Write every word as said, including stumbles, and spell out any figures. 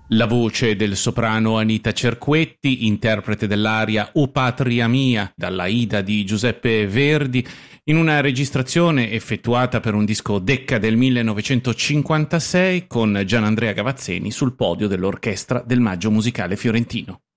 La voce del soprano Anita Cerquetti, interprete dell'aria O Patria Mia dalla Ida di Giuseppe Verdi, in una registrazione effettuata per un disco Decca del millenovecentocinquantasei con Gianandrea Gavazzeni sul podio dell'Orchestra del Maggio Musicale Fiorentino.